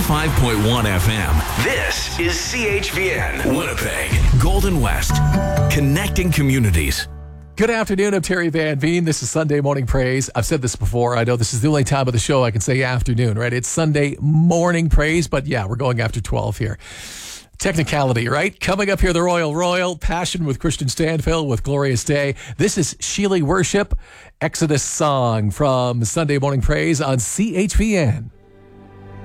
95.1 FM. This is CHVN, Winnipeg, Golden West, connecting communities. Good afternoon. I'm Terry Van Veen. This is Sunday Morning Praise. I've said this before. I know this is the only time of the show I can say afternoon, right? It's Sunday Morning Praise, but yeah, we're going after 12 here. Technicality, right? Coming up here, the Royal Passion with Christian Stanfill with Glorious Day. This is Sheely Worship, Exodus song from Sunday Morning Praise on CHVN.